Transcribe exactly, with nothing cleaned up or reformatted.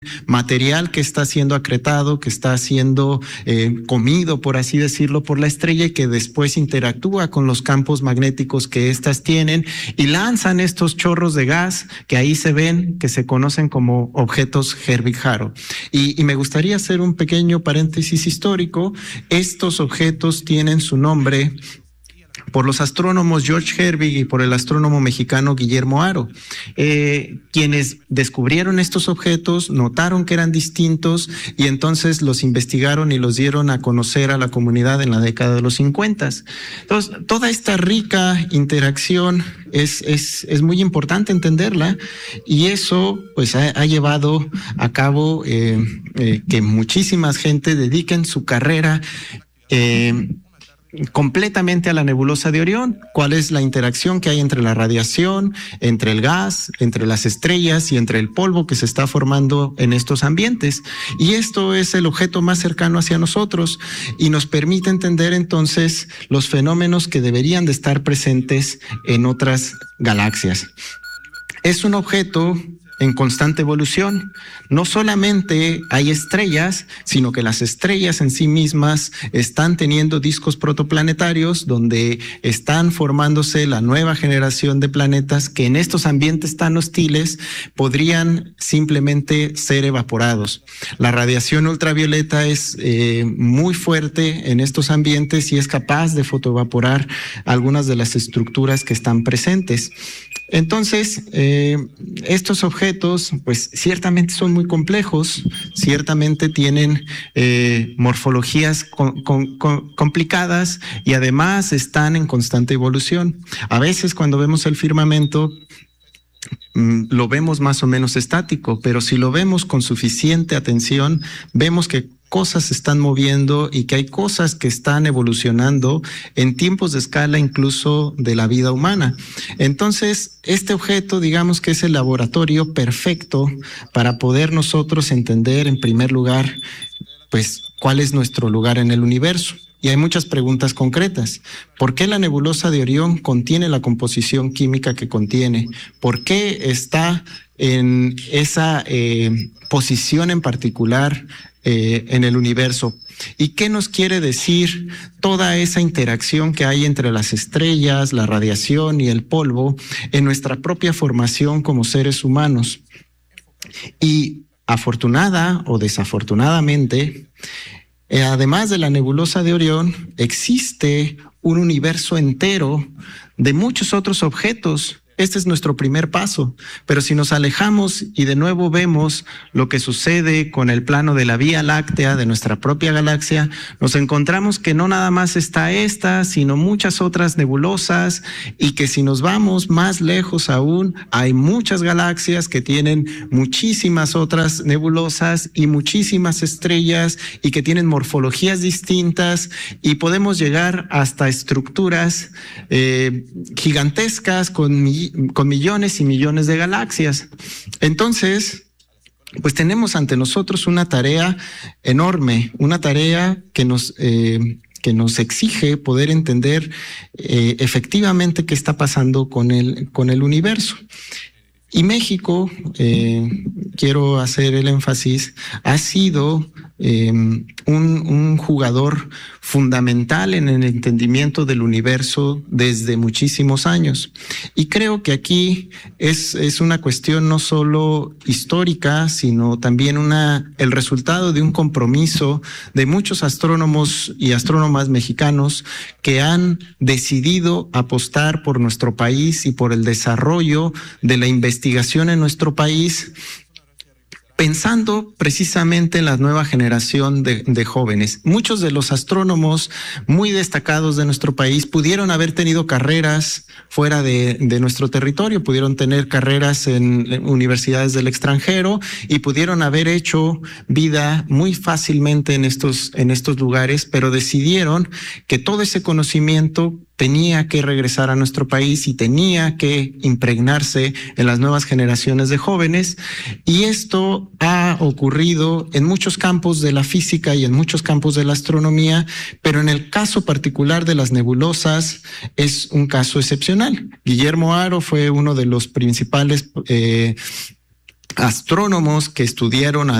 material que está siendo acretado, que está siendo eh, comido, por así decirlo, por la estrella y que después interactúa con los campos magnéticos que éstas tienen y lanzan estos chorros de gas que ahí se ven, que se conocen como objetos Herbig-Haro. Y, y me gustaría hacer un pequeño paréntesis histórico. Estos objetos tienen su nombre por los astrónomos George Herbig y por el astrónomo mexicano Guillermo Haro, eh, quienes descubrieron estos objetos, notaron que eran distintos y entonces los investigaron y los dieron a conocer a la comunidad en la década de los cincuenta. Entonces, toda esta rica interacción es, es, es muy importante entenderla y eso pues ha, ha llevado a cabo eh, eh, que muchísimas gente dediquen su carrera eh, completamente a la nebulosa de Orión. ¿Cuál es la interacción que hay entre la radiación, entre el gas, entre las estrellas y entre el polvo que se está formando en estos ambientes? Y esto es el objeto más cercano hacia nosotros y nos permite entender entonces los fenómenos que deberían de estar presentes en otras galaxias. Es un objeto en constante evolución. No solamente hay estrellas, sino que las estrellas en sí mismas están teniendo discos protoplanetarios donde están formándose la nueva generación de planetas que en estos ambientes tan hostiles podrían simplemente ser evaporados. La radiación ultravioleta es eh, muy fuerte en estos ambientes y es capaz de fotoevaporar algunas de las estructuras que están presentes. Entonces, eh, estos objetos, pues ciertamente son muy complejos, ciertamente tienen eh, morfologías con, con, con complicadas y además están en constante evolución. A veces cuando vemos el firmamento, mm, lo vemos más o menos estático, pero si lo vemos con suficiente atención, vemos que cosas se están moviendo y que hay cosas que están evolucionando en tiempos de escala incluso de la vida humana. Entonces, este objeto, digamos que es el laboratorio perfecto para poder nosotros entender en primer lugar, pues, cuál es nuestro lugar en el universo. Y hay muchas preguntas concretas. ¿Por qué la nebulosa de Orión contiene la composición química que contiene? ¿Por qué está en esa eh, posición en particular Eh, en el universo? ¿Y qué nos quiere decir toda esa interacción que hay entre las estrellas, la radiación y el polvo en nuestra propia formación como seres humanos? Y afortunada o desafortunadamente, eh, además de la nebulosa de Orión, existe un universo entero de muchos otros objetos. Este es nuestro primer paso, pero si nos alejamos y de nuevo vemos lo que sucede con el plano de la Vía Láctea, de nuestra propia galaxia, nos encontramos que no nada más está esta, sino muchas otras nebulosas y que si nos vamos más lejos aún, hay muchas galaxias que tienen muchísimas otras nebulosas y muchísimas estrellas y que tienen morfologías distintas y podemos llegar hasta estructuras eh, gigantescas con millones con millones y millones de galaxias. Entonces, pues tenemos ante nosotros una tarea enorme, una tarea que nos, eh, que nos exige poder entender eh, efectivamente qué está pasando con el, con el universo. Y México, eh, quiero hacer el énfasis, ha sido eh, un, un jugador fundamental en el entendimiento del universo desde muchísimos años. Y creo que aquí es, es una cuestión no solo histórica, sino también una, el resultado de un compromiso de muchos astrónomos y astrónomas mexicanos que han decidido apostar por nuestro país y por el desarrollo de la investigación en nuestro país, pensando precisamente en la nueva generación de, de jóvenes. Muchos de los astrónomos muy destacados de nuestro país pudieron haber tenido carreras fuera de, de nuestro territorio, pudieron tener carreras en, en universidades del extranjero y pudieron haber hecho vida muy fácilmente en estos, en estos lugares, pero decidieron que todo ese conocimiento tenía que regresar a nuestro país y tenía que impregnarse en las nuevas generaciones de jóvenes. Y esto ha ocurrido en muchos campos de la física y en muchos campos de la astronomía, pero en el caso particular de las nebulosas es un caso excepcional. Guillermo Haro fue uno de los principales eh, astrónomos que estudiaron